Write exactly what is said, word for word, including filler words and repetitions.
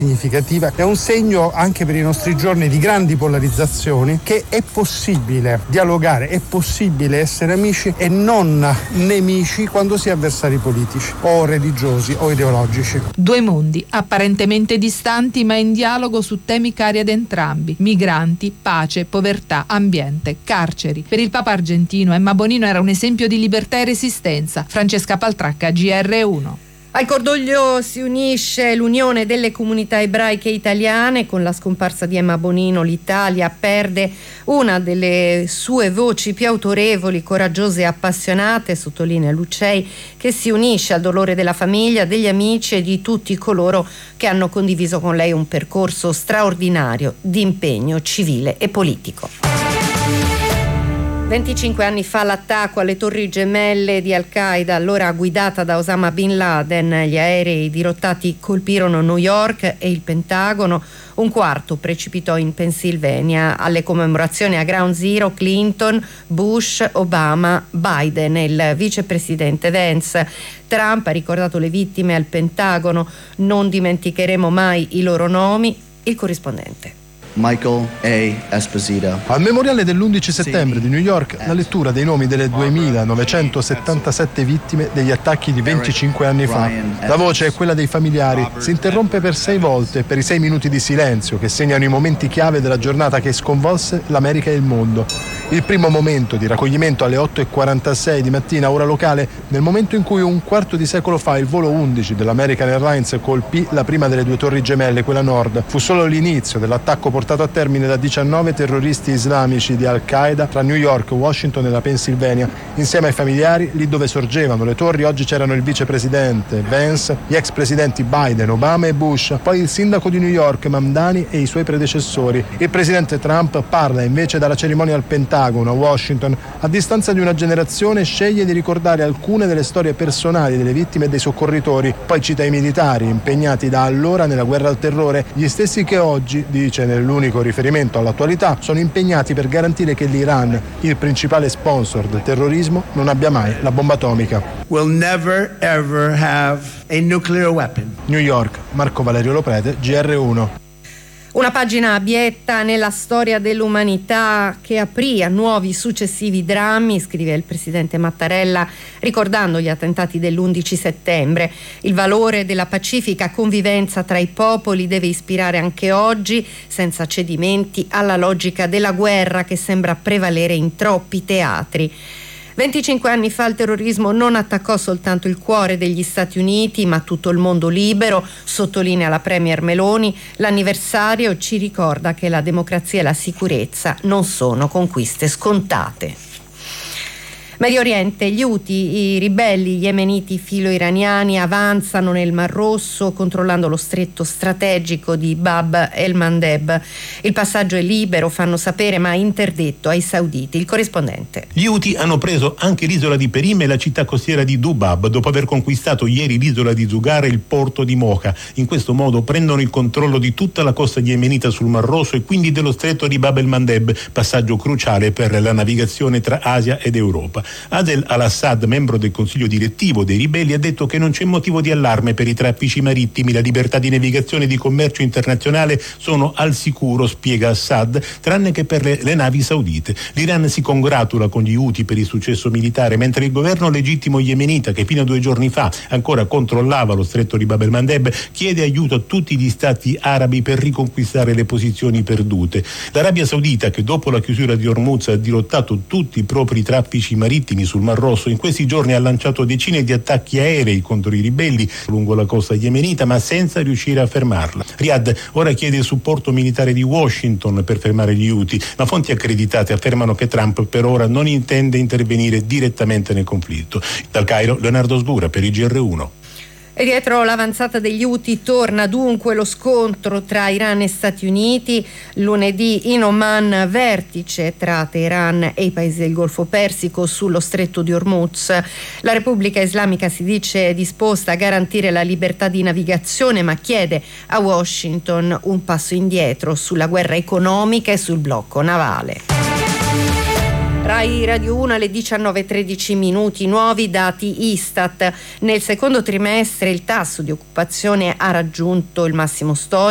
significativa, è un segno anche per i nostri giorni di grandi polarizzazioni che è possibile dialogare, è possibile essere amici e non nemici quando si è avversari politici o religiosi o ideologici. Due mondi apparentemente distanti ma in dialogo su temi cari ad entrambi: migranti, pace, povertà, ambiente, carceri. Per il Papa argentino Emma Bonino era un esempio di libertà e resistenza. Francesca Paltracca, G R uno. Al cordoglio si unisce l'Unione delle Comunità Ebraiche Italiane. Con la scomparsa di Emma Bonino l'Italia perde una delle sue voci più autorevoli, coraggiose e appassionate, sottolinea Lucei, che si unisce al dolore della famiglia, degli amici e di tutti coloro che hanno condiviso con lei un percorso straordinario di impegno civile e politico. venticinque anni fa l'attacco alle Torri Gemelle di Al-Qaeda, allora guidata da Osama Bin Laden. Gli aerei dirottati colpirono New York e il Pentagono. Un quarto precipitò in Pennsylvania. Alle commemorazioni a Ground Zero Clinton, Bush, Obama, Biden e il vicepresidente Vance. Trump ha ricordato le vittime al Pentagono. Non dimenticheremo mai i loro nomi. Il corrispondente. Michael A. Esposito. Al memoriale dell'undici settembre di New York, la lettura dei nomi delle duemilanovecentosettantasette vittime degli attacchi di venticinque anni fa. La voce è quella dei familiari. Si interrompe per sei volte per i sei minuti di silenzio che segnano i momenti chiave della giornata che sconvolse l'America e il mondo. Il primo momento di raccoglimento alle otto e quarantasei di mattina, ora locale, nel momento in cui un quarto di secolo fa il volo undici dell'American Airlines colpì la prima delle due torri gemelle, quella nord. Fu solo l'inizio dell'attacco portato a termine da diciannove terroristi islamici di Al-Qaeda tra New York, Washington e la Pennsylvania. Insieme ai familiari, lì dove sorgevano le torri, oggi c'erano il vicepresidente Vance, gli ex presidenti Biden, Obama e Bush, poi il sindaco di New York Mamdani e i suoi predecessori. Il presidente Trump parla invece dalla cerimonia al Pentagono a Washington. A distanza di una generazione sceglie di ricordare alcune delle storie personali delle vittime e dei soccorritori, poi cita i militari impegnati da allora nella guerra al terrore, gli stessi che oggi, dice nell'unico riferimento all'attualità, sono impegnati per garantire che l'Iran, il principale sponsor del terrorismo, non abbia mai la bomba atomica. We'll never ever have a nuclear weapon. New York, Marco Valerio Loprete, G R uno. Una pagina abietta nella storia dell'umanità che aprì a nuovi successivi drammi, scrive il presidente Mattarella, ricordando gli attentati dell'undici settembre. Il valore della pacifica convivenza tra i popoli deve ispirare anche oggi, senza cedimenti alla logica della guerra che sembra prevalere in troppi teatri. venticinque anni fa il terrorismo non attaccò soltanto il cuore degli Stati Uniti, ma tutto il mondo libero, sottolinea la premier Meloni. L'anniversario ci ricorda che la democrazia e la sicurezza non sono conquiste scontate. Medio Oriente, gli Houthi, i ribelli yemeniti filo-iraniani, avanzano nel Mar Rosso controllando lo stretto strategico di Bab el-Mandeb. Il passaggio è libero, fanno sapere, ma interdetto ai sauditi. Il corrispondente. Gli Houthi hanno preso anche l'isola di Perim e la città costiera di Dubab, dopo aver conquistato ieri l'isola di Zugar e il porto di Mocha. In questo modo prendono il controllo di tutta la costa yemenita sul Mar Rosso e quindi dello stretto di Bab el-Mandeb, passaggio cruciale per la navigazione tra Asia ed Europa. Adel al-Assad, membro del consiglio direttivo dei ribelli, ha detto che non c'è motivo di allarme per i traffici marittimi, la libertà di navigazione e di commercio internazionale sono al sicuro, spiega Assad, tranne che per le, le navi saudite. L'Iran si congratula con gli Houthi per il successo militare, mentre il governo legittimo yemenita, che fino a due giorni fa ancora controllava lo stretto di Bab el-Mandeb, chiede aiuto a tutti gli stati arabi per riconquistare le posizioni perdute. L'Arabia Saudita, che dopo la chiusura di Hormuz ha dirottato tutti i propri traffici marittimi sul Mar Rosso, in questi giorni ha lanciato decine di attacchi aerei contro i ribelli lungo la costa yemenita, ma senza riuscire a fermarla. Riyadh ora chiede il supporto militare di Washington per fermare gli Houthi, ma fonti accreditate affermano che Trump per ora non intende intervenire direttamente nel conflitto. Dal Cairo, Leonardo Sgura per il G R uno. E dietro l'avanzata degli Houthi torna dunque lo scontro tra Iran e Stati Uniti. Lunedì in Oman, vertice tra Teheran e i paesi del Golfo Persico sullo stretto di Hormuz. La Repubblica Islamica si dice disposta a garantire la libertà di navigazione, ma chiede a Washington un passo indietro sulla guerra economica e sul blocco navale. Rai Radio uno alle diciannove e tredici minuti, nuovi dati Istat. Nel secondo trimestre il tasso di occupazione ha raggiunto il massimo storico.